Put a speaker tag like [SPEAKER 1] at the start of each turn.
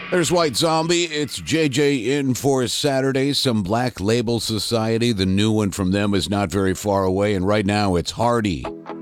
[SPEAKER 1] There's White Zombie. It's JJ in for Saturday. Some Black Label Society. The new one from them is not very far away. And right now it's Hardy.